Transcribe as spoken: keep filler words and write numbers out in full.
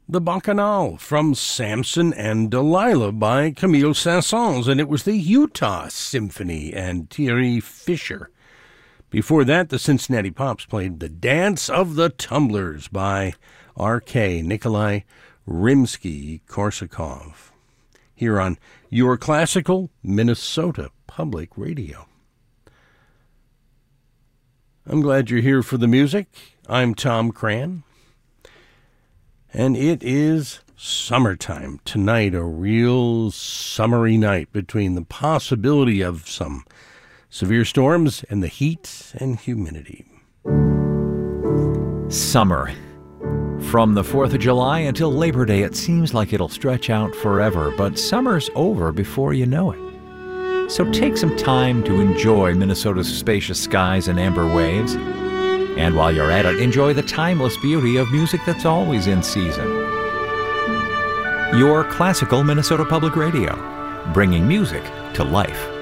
The Bacchanal from Samson and Delilah by Camille Saint-Saëns, and it was the Utah Symphony and Thierry Fisher. Before that, the Cincinnati Pops played The Dance of the Tumblers by R K Nikolai Rimsky-Korsakov, here on Your Classical Minnesota Public Radio. I'm glad you're here for the music. I'm Tom Cran. And it is summertime tonight, a real summery night between the possibility of some severe storms and the heat and humidity. Summer. From the fourth of July until Labor Day, it seems like it'll stretch out forever, but summer's over before you know it. So take some time to enjoy Minnesota's spacious skies and amber waves. And while you're at it, enjoy the timeless beauty of music that's always in season. Your Classical Minnesota Public Radio, bringing music to life.